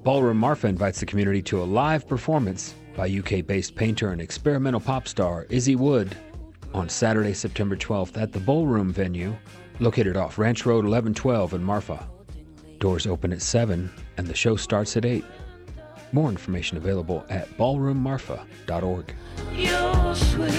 Ballroom Marfa invites the community to a live performance by UK-based painter and experimental pop star Izzy Wood on Saturday, September 12th at the Ballroom venue located off Ranch Road 1112 in Marfa. Doors open at 7 and the show starts at 8. More information available at ballroommarfa.org. You're sweet.